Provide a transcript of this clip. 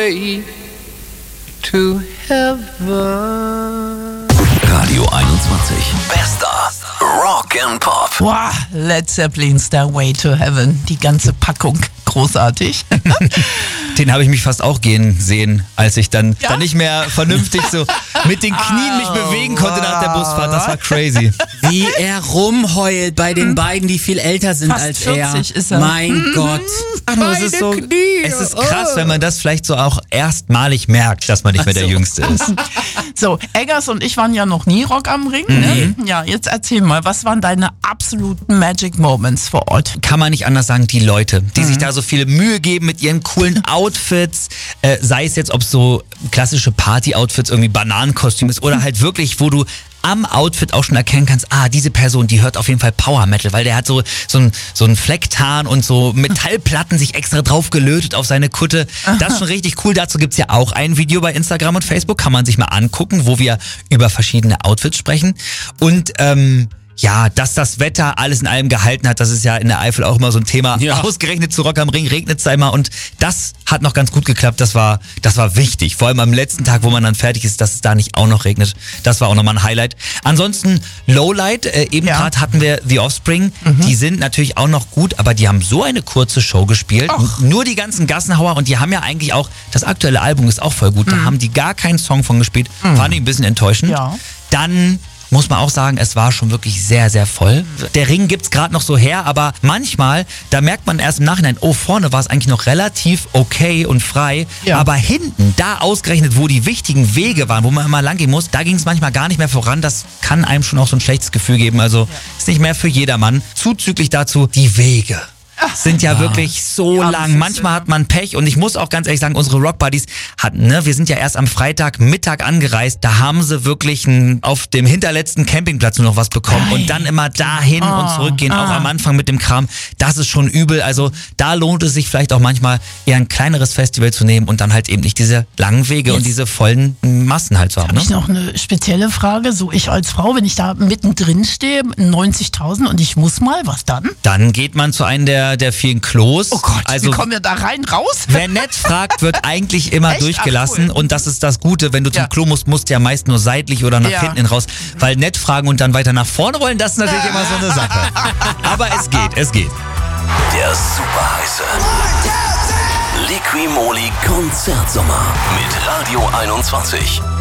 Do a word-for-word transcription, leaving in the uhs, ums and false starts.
way to heaven. Radio einundzwanzig. Bester Rock and Pop. Wow, Led Zeppelin, Stairway to Heaven. Die ganze Packung. Großartig. Den habe ich mich fast auch gehen sehen, als ich dann, Ja? dann nicht mehr vernünftig so mit den Knien mich bewegen konnte nach der Busfahrt. Das war crazy. Wie er rumheult bei den beiden, die viel älter sind Fast als vierzig er. ist er. Mein Gott. Ach, nur, es, ist so, es ist krass, wenn man das vielleicht so auch erstmalig merkt, dass man nicht mehr der Jüngste ist. So, Eggers und ich waren ja noch nie Rock am Ring. Ne? Ja, jetzt erzähl mal, was waren deine absoluten Magic Moments vor Ort? Kann man nicht anders sagen, die Leute, die mhm. sich da so viel Mühe geben mit ihren coolen Outfits, äh, sei es jetzt, ob es so klassische Party-Outfits, irgendwie Bananenkostüm ist oder halt wirklich, wo du am Outfit auch schon erkennen kannst, ah, diese Person, die hört auf jeden Fall Power Metal, weil der hat so, so ein, so ein Flecktarn und so Metallplatten sich extra drauf gelötet auf seine Kutte. Das ist schon richtig cool. Dazu gibt's ja auch ein Video bei Instagram und Facebook, kann man sich mal angucken, wo wir über verschiedene Outfits sprechen. Und ähm, ja, dass das Wetter alles in allem gehalten hat, das ist ja in der Eifel auch immer so ein Thema. Ja. Ausgerechnet zu Rock am Ring regnet es da immer und das hat noch ganz gut geklappt. Das war, das war wichtig. Vor allem am letzten Tag, wo man dann fertig ist, dass es da nicht auch noch regnet. Das war auch nochmal ein Highlight. Ansonsten Lowlight, äh, eben ja. gerade hatten wir The Offspring. Mhm. Die sind natürlich auch noch gut, aber die haben so eine kurze Show gespielt. Och. Nur die ganzen Gassenhauer und die haben ja eigentlich auch, das aktuelle Album ist auch voll gut. Mhm. Da haben die gar keinen Song von gespielt. Mhm. Fand ich ein bisschen enttäuschend. Ja. Dann muss man auch sagen, es war schon wirklich sehr, sehr voll. Der Ring gibt's gerade noch so her, aber manchmal, da merkt man erst im Nachhinein, oh, vorne war es eigentlich noch relativ okay und frei, ja. aber hinten, da ausgerechnet, wo die wichtigen Wege waren, wo man immer lang gehen muss, da ging es manchmal gar nicht mehr voran. Das kann einem schon auch so ein schlechtes Gefühl geben. Also ja. ist nicht mehr für jedermann. Zuzüglich dazu die Wege. Sind ja, ja wirklich so ja, lang. Manchmal hat man Pech und ich muss auch ganz ehrlich sagen, unsere Rockbuddies hatten, ne, wir sind ja erst am Freitag Mittag angereist, da haben sie wirklich ein, auf dem hinterletzten Campingplatz nur noch was bekommen Nein. und dann immer dahin oh, und zurückgehen, oh. auch am Anfang mit dem Kram. Das ist schon übel. Also da lohnt es sich vielleicht auch manchmal eher ein kleineres Festival zu nehmen und dann halt eben nicht diese langen Wege Jetzt. und diese vollen Massen halt zu haben. Habe ich noch eine spezielle Frage? So ich als Frau, wenn ich da mittendrin stehe, neunzigtausend und ich muss mal, was dann? Dann geht man zu einem der der vielen Klos. Oh Gott, also, wie kommen wir da rein, raus? Wer nett fragt, wird eigentlich immer Echt? durchgelassen. Ach, cool. Und das ist das Gute, wenn du zum ja. Klo musst, musst du ja meist nur seitlich oder nach ja. hinten raus. Weil nett fragen und dann weiter nach vorne wollen, das ist natürlich immer so eine Sache. Aber es geht, es geht. Der super heiße Liqui Moly Konzertsommer mit Radio einundzwanzig.